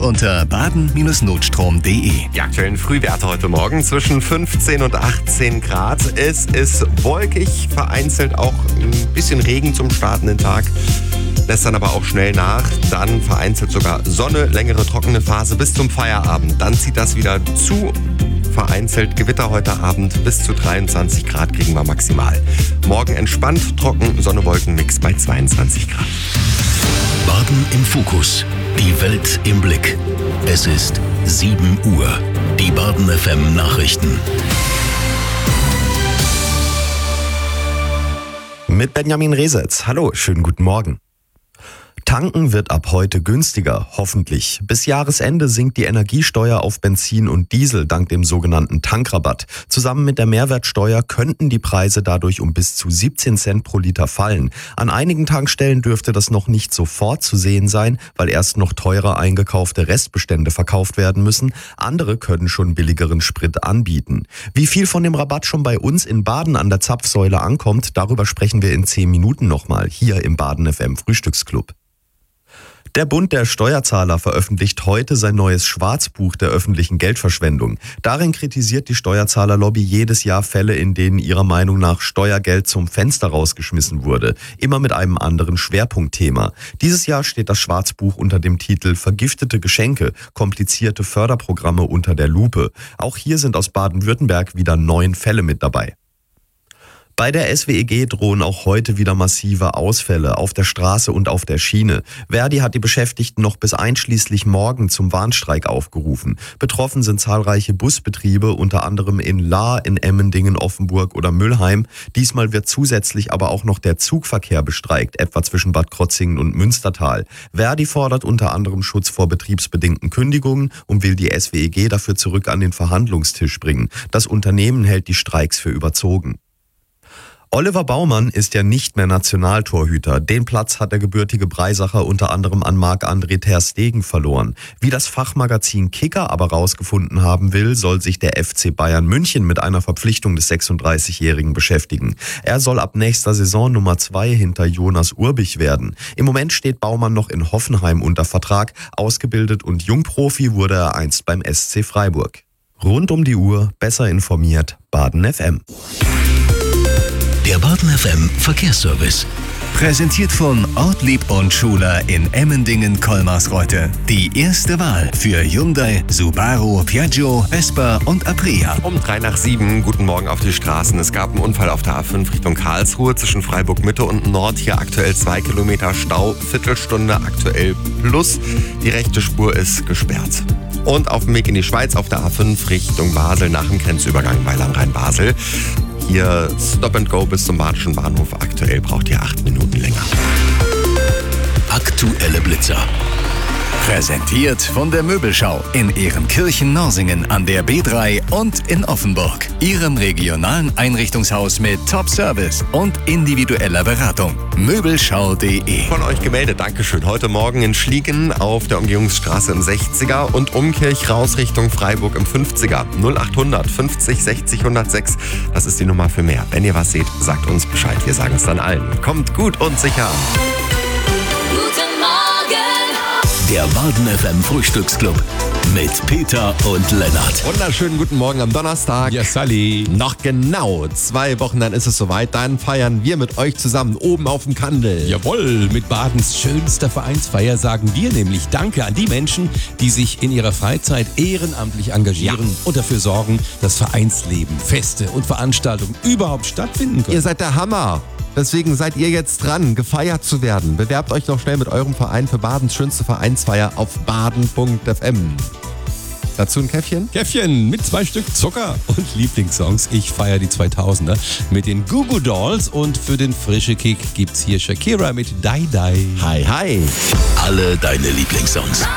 unter baden-notstrom.de. Die aktuellen Frühwerte heute Morgen zwischen 15 und 18 Grad. Es ist wolkig, vereinzelt auch ein bisschen Regen zum startenden Tag. Lässt dann aber auch schnell nach. Dann vereinzelt sogar Sonne, längere trockene Phase bis zum Feierabend. Dann zieht das wieder zu. Vereinzelt Gewitter heute Abend, bis zu 23 Grad kriegen wir maximal. Morgen entspannt, trocken, Sonne-Wolken-Mix bei 22 Grad. Baden im Fokus. Die Welt im Blick. Es ist 7 Uhr. Die Baden FM Nachrichten. Mit Benjamin Resetz. Hallo, schönen guten Morgen. Tanken wird ab heute günstiger, hoffentlich. Bis Jahresende sinkt die Energiesteuer auf Benzin und Diesel dank dem sogenannten Tankrabatt. Zusammen mit der Mehrwertsteuer könnten die Preise dadurch um bis zu 17 Cent pro Liter fallen. An einigen Tankstellen dürfte das noch nicht sofort zu sehen sein, weil erst noch teurer eingekaufte Restbestände verkauft werden müssen. Andere können schon billigeren Sprit anbieten. Wie viel von dem Rabatt schon bei uns in Baden an der Zapfsäule ankommt, darüber sprechen wir in 10 Minuten nochmal hier im Baden FM Frühstücksclub. Der Bund der Steuerzahler veröffentlicht heute sein neues Schwarzbuch der öffentlichen Geldverschwendung. Darin kritisiert die Steuerzahlerlobby jedes Jahr Fälle, in denen ihrer Meinung nach Steuergeld zum Fenster rausgeschmissen wurde. Immer mit einem anderen Schwerpunktthema. Dieses Jahr steht das Schwarzbuch unter dem Titel Vergiftete Geschenke, komplizierte Förderprogramme unter der Lupe. Auch hier sind aus Baden-Württemberg wieder 9 Fälle mit dabei. Bei der SWEG drohen auch heute wieder massive Ausfälle auf der Straße und auf der Schiene. Verdi hat die Beschäftigten noch bis einschließlich morgen zum Warnstreik aufgerufen. Betroffen sind zahlreiche Busbetriebe, unter anderem in Lahr, in Emmendingen, Offenburg oder Müllheim. Diesmal wird zusätzlich aber auch noch der Zugverkehr bestreikt, etwa zwischen Bad Krotzingen und Münstertal. Verdi fordert unter anderem Schutz vor betriebsbedingten Kündigungen und will die SWEG dafür zurück an den Verhandlungstisch bringen. Das Unternehmen hält die Streiks für überzogen. Oliver Baumann ist ja nicht mehr Nationaltorhüter. Den Platz hat der gebürtige Breisacher unter anderem an Marc-André ter Stegen verloren. Wie das Fachmagazin Kicker aber rausgefunden haben will, soll sich der FC Bayern München mit einer Verpflichtung des 36-Jährigen beschäftigen. Er soll ab nächster Saison Nummer 2 hinter Jonas Urbich werden. Im Moment steht Baumann noch in Hoffenheim unter Vertrag. Ausgebildet und Jungprofi wurde er einst beim SC Freiburg. Rund um die Uhr, besser informiert, Baden FM. Der Baden FM Verkehrsservice. Präsentiert von Ortlieb und Schuler in Emmendingen-Kolmarsreuth. Die erste Wahl für Hyundai, Subaru, Piaggio, Vespa und Aprea. Um 6:03, guten Morgen auf die Straßen. Es gab einen Unfall auf der A5 Richtung Karlsruhe zwischen Freiburg Mitte und Nord. Hier aktuell 2 Kilometer Stau, Viertelstunde aktuell plus. Die rechte Spur ist gesperrt. Und auf dem Weg in die Schweiz auf der A5 Richtung Basel nach dem Grenzübergang bei Langrhein-Basel. Hier Stop and Go bis zum Badischen Bahnhof. Aktuell braucht ihr 8 Minuten länger. Aktuelle Blitzer. Präsentiert von der Möbelschau in Ehrenkirchen-Norsingen an der B3 und in Offenburg. Ihrem regionalen Einrichtungshaus mit Top-Service und individueller Beratung. Möbelschau.de. Von euch gemeldet, Dankeschön. Heute Morgen in Schliegen auf der Umgehungsstraße im 60er und Umkirch raus Richtung Freiburg im 50er. 0800 50 60 106. Das ist die Nummer für mehr. Wenn ihr was seht, sagt uns Bescheid. Wir sagen es dann allen. Kommt gut und sicher. Guten Morgen! Der Baden FM Frühstücksclub mit Peter und Lennart. Wunderschönen guten Morgen am Donnerstag. Ja, Sally. Noch genau 2 Wochen, dann ist es soweit. Dann feiern wir mit euch zusammen oben auf dem Kandel. Jawohl, mit Badens schönster Vereinsfeier sagen wir nämlich Danke an die Menschen, die sich in ihrer Freizeit ehrenamtlich engagieren und dafür sorgen, dass Vereinsleben, Feste und Veranstaltungen überhaupt stattfinden können. Ihr seid der Hammer. Deswegen seid ihr jetzt dran, gefeiert zu werden. Bewerbt euch noch schnell mit eurem Verein für Badens schönste Vereinsfeier auf baden.fm. Dazu ein Käffchen? Käffchen mit 2 Stück Zucker und Lieblingssongs. Ich feiere die 2000er mit den Goo Goo Dolls und für den frische Kick gibt's hier Shakira mit Die Die. Hi, hi. Alle deine Lieblingssongs.